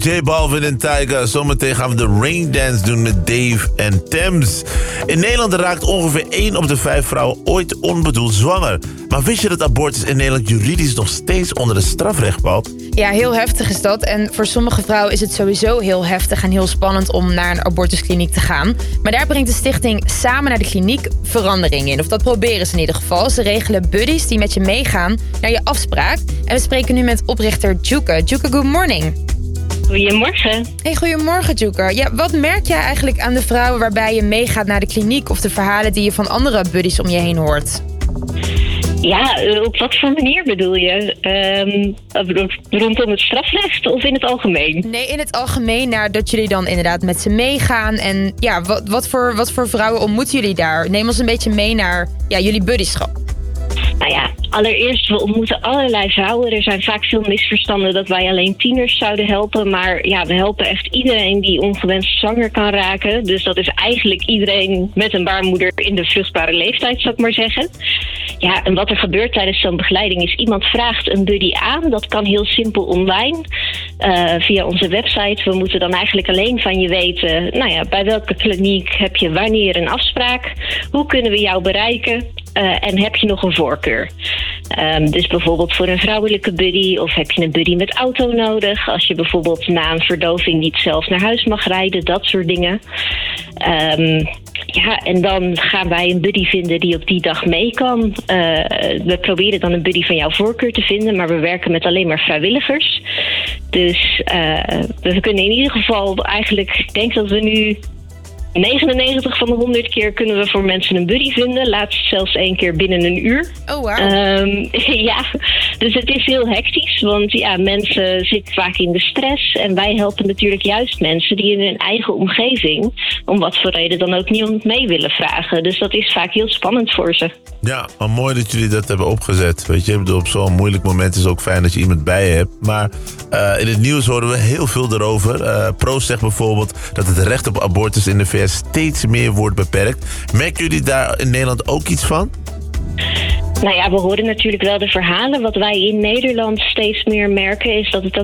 J Balvin en Tyga. Zometeen gaan we de Rain Dance doen met Dave en Thames. In Nederland raakt ongeveer 1 op de 5 vrouwen ooit onbedoeld zwanger. Maar wist je dat abortus in Nederland juridisch nog steeds onder de strafrecht valt? Ja, heel heftig is dat. En voor sommige vrouwen is het sowieso heel heftig en heel spannend om naar een abortuskliniek te gaan. Maar daar brengt de stichting Samen naar de Kliniek verandering in. Of dat proberen ze in ieder geval. Ze regelen buddies die met je meegaan naar je afspraak. En we spreken nu met oprichter Djoeke. Djoeke, good morning. Goedemorgen. Hey, goedemorgen Djoeke. Ja, wat merk jij eigenlijk aan de vrouwen waarbij je meegaat naar de kliniek of de verhalen die je van andere buddies om je heen hoort? Ja, op wat voor manier bedoel je? Rondom het strafrecht of in het algemeen? Nee, in het algemeen, dat jullie dan inderdaad met ze meegaan. En ja, wat voor vrouwen ontmoeten jullie daar? Neem ons een beetje mee naar jullie buddyschap. Nou ja, allereerst, we ontmoeten allerlei vrouwen. Er zijn vaak veel misverstanden dat wij alleen tieners zouden helpen. Maar ja, we helpen echt iedereen die ongewenst zwanger kan raken. Dus dat is eigenlijk iedereen met een baarmoeder in de vruchtbare leeftijd, zou ik maar zeggen. Ja, en wat er gebeurt tijdens zo'n begeleiding is, iemand vraagt een buddy aan. Dat kan heel simpel online, via onze website. We moeten dan eigenlijk alleen van je weten, bij welke kliniek heb je wanneer een afspraak? Hoe kunnen we jou bereiken? En heb je nog een voorkeur? Dus bijvoorbeeld voor een vrouwelijke buddy of heb je een buddy met auto nodig? Als je bijvoorbeeld na een verdoving niet zelf naar huis mag rijden, dat soort dingen. En dan gaan wij een buddy vinden die op die dag mee kan. We proberen dan een buddy van jouw voorkeur te vinden, maar we werken met alleen maar vrijwilligers. Dus we kunnen in ieder geval eigenlijk, ik denk dat we nu 99 van de 100 keer kunnen we voor mensen een buddy vinden. Laatst zelfs 1 keer binnen een uur. Oh, wow. Ja, dus het is heel hectisch. Want ja, mensen zitten vaak in de stress. En wij helpen natuurlijk juist mensen die in hun eigen omgeving, om wat voor reden dan ook, niemand mee willen vragen. Dus dat is vaak heel spannend voor ze. Ja, maar mooi dat jullie dat hebben opgezet. Weet je, ik bedoel, op zo'n moeilijk moment is het ook fijn dat je iemand bij je hebt. Maar in het nieuws horen we heel veel erover. Proost zegt bijvoorbeeld dat het recht op abortus in de VS steeds meer wordt beperkt. Merken jullie daar in Nederland ook iets van? Nou ja, we horen natuurlijk wel de verhalen. Wat wij in Nederland steeds meer merken is dat het ook